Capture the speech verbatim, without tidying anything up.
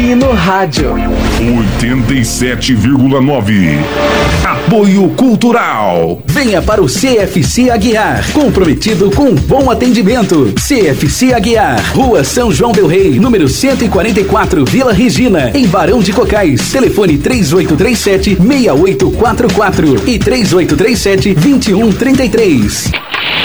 aqui no rádio. oitenta e sete vírgula nove. Apoio Cultural. Venha para o C F C Aguiar, comprometido com bom atendimento. C F C Aguiar, Rua São João del Rei, número cento e quarenta e quatro, Vila Regina, em Barão de Cocais. Telefone três oito três sete, seis oito quatro quatro e três oito três sete, dois um três três.